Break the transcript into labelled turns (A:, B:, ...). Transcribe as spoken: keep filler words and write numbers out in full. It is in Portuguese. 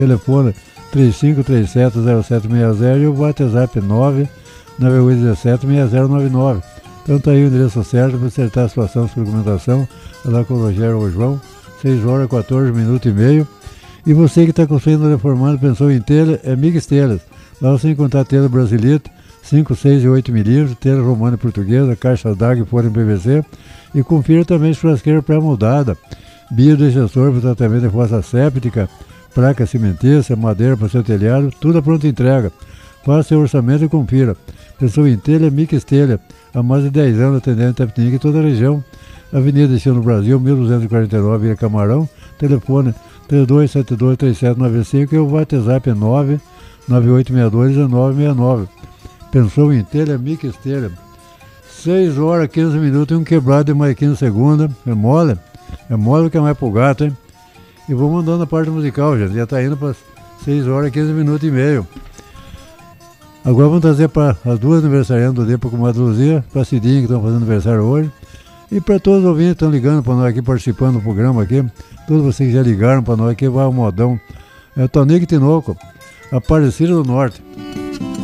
A: Telefone três cinco três sete zero sete seis zero e o WhatsApp nove nove oito um sete seis zero nove nove. Então tá aí o endereço certo para acertar a situação de documentação lá com o Rogério ou João, seis horas, quatorze minutos e meio. E você que está construindo, reformando, pensou em telha, é Mix Telhas. Lá você encontrar telha Brasilite, cinco, seis e oito milímetros, telha romana e portuguesa, caixa d'água e forno em P V C. E confira também churrasqueira pré-moldada, biodigestor para tratamento de fossa séptica, placa cimentícia, madeira para seu telhado, tudo a pronta entrega. Faça seu orçamento e confira. Pensou em telha, Mix Telha, há mais de dez anos atendendo em Itapetininga e toda a região. Avenida Estilo Brasil, mil duzentos e quarenta e nove, Vila Camarão. Telefone três dois sete dois três sete nove cinco e o WhatsApp é nove nove oito seis dois um nove seis nove. Pensou em telha, Mix Telha. seis horas, quinze minutos e um quebrado de mais quinze segundos. É mole? É mole que é mais pro gato, hein? E vamos andando na parte musical, gente. Já tá indo para seis horas, quinze minutos e meio. Agora vamos trazer para as duas aniversariantes do dia para a comadre Luzia, para a Cidinha que estão fazendo aniversário hoje. E para todos os ouvintes que estão ligando para nós aqui, participando do programa aqui. Todos vocês que já ligaram para nós aqui, vai ao modão. É o Tonico Tinoco, Aparecida do Norte.